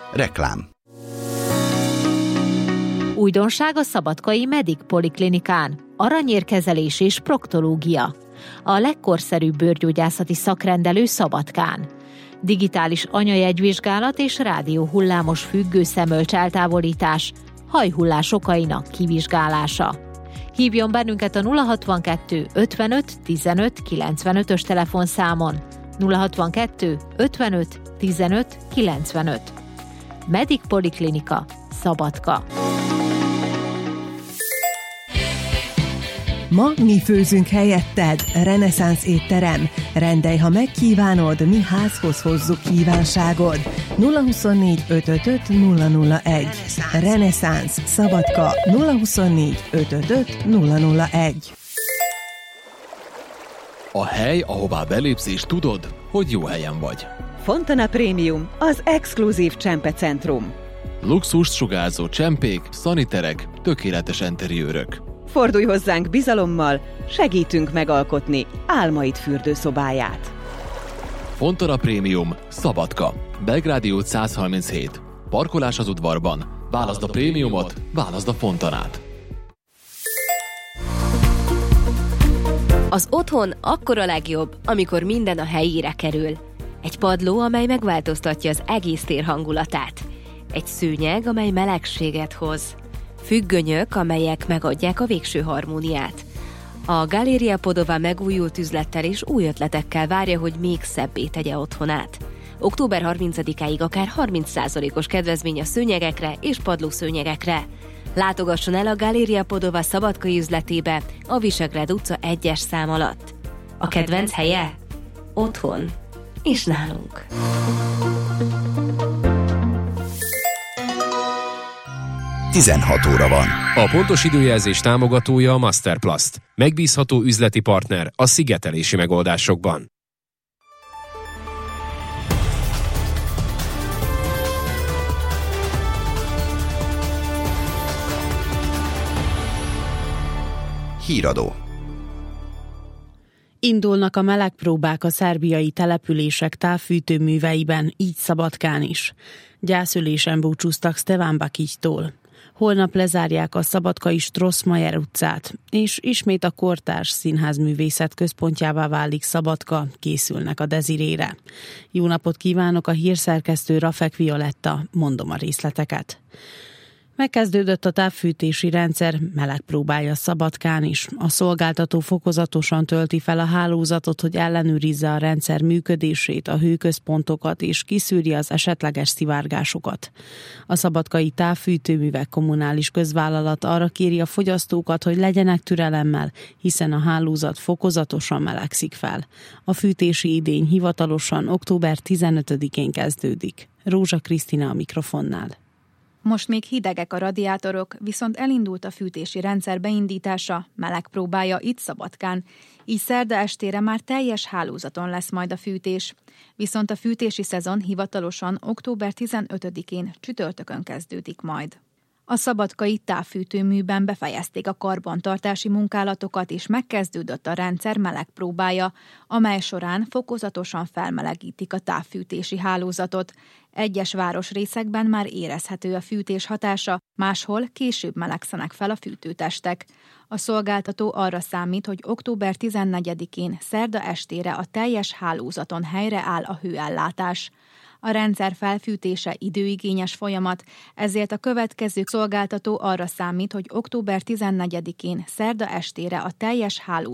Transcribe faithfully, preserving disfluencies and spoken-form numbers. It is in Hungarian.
Reklám. Újdonság a szabadkai Medic Poliklinikán. Aranyérkezelés és proktológia. A legkorszerűbb bőrgyógyászati szakrendelő Szabadkán. Digitális anyajegyvizsgálat és rádióhullámos függő szemölcs eltávolítás, hajhullás okainak kivizsgálása. Hívjon bennünket a nulla hatvankettő ötvenöt tizenöt kilencvenötös telefonszámon. nulla hatvankettő ötvenöt tizenöt kilencvenöt. Medic Poliklinika, Szabadka. Ma mi főzünk helyetted, reneszánsz étterem. Rendelj, ha megkívánod, mi házhoz hozzuk kívánságod. nulla huszonnégy ötvenöt nulla nulla egy. Reneszánsz, Szabadka, nulla huszonnégy ötvenöt nulla nulla egy. A hely, ahová belépsz és tudod, hogy jó helyen vagy. Fontana Premium, az exkluzív csempecentrum. Luxust sugárzó csempék, szaniterek, tökéletes enteriőrök. Fordulj hozzánk bizalommal, segítünk megalkotni álmaid fürdőszobáját. Fontana Premium, Szabadka, Belgrádi út száz harminchét. Parkolás az udvarban. Válaszd a prémiumot, válaszd a Fontanát. Az otthon akkor a legjobb, amikor minden a helyére kerül. Egy padló, amely megváltoztatja az egész tér hangulatát. Egy szőnyeg, amely melegséget hoz. Függönyök, amelyek megadják a végső harmóniát. A Galéria Podova megújult üzlettel és új ötletekkel várja, hogy még szebbé tegye otthonát. október harmincadikáig akár harminc százalékos kedvezmény a szőnyegekre és padlószőnyegekre. Látogasson el a Galéria Podova szabadkai üzletébe a Visegrád utca egyes szám alatt. A kedvenc helye? Otthon. És nálunk. tizenhat óra van. A pontos időjelzés támogatója a Masterplast. Megbízható üzleti partner a szigetelési megoldásokban. Híradó. Indulnak a melegpróbák a szerbiai települések távfűtőműveiben, így Szabadkán is. Gyászülésen búcsúztak Stevan Bakic-tól. Holnap lezárják a szabadkai Strossmayer utcát, és ismét a kortárs színházművészet központjává válik Szabadka, készülnek a Desirére. Jó napot kívánok, a hírszerkesztő Rafek Violetta, mondom a részleteket. Megkezdődött a távfűtési rendszer melegpróbája Szabadkán is. A szolgáltató fokozatosan tölti fel a hálózatot, hogy ellenőrizze a rendszer működését, a hőközpontokat és kiszűrje az esetleges szivárgásokat. A szabadkai távfűtőművek kommunális közvállalat arra kéri a fogyasztókat, hogy legyenek türelemmel, hiszen a hálózat fokozatosan melegszik fel. A fűtési idény hivatalosan október tizenötödikén kezdődik. Rózsa Krisztina a mikrofonnál. Most még hidegek a radiátorok, viszont elindult a fűtési rendszer beindítása, melegpróbája itt Szabadkán. Így szerda estére már teljes hálózaton lesz majd a fűtés. Viszont a fűtési szezon hivatalosan október tizenötödikén csütörtökön kezdődik majd. A szabadkai távfűtőműben befejezték a karbantartási munkálatokat, és megkezdődött a rendszer melegpróbája, amely során fokozatosan felmelegítik a távfűtési hálózatot. Egyes városrészekben már érezhető a fűtés hatása, máshol később melegszenek fel a fűtőtestek. A szolgáltató arra számít, hogy október tizennegyedikén szerda estére a teljes hálózaton helyreáll a hőellátás. A rendszer felfűtése időigényes folyamat, ezért a következő szolgáltató arra számít, hogy október tizennegyedikén szerda estére a teljes hálózaton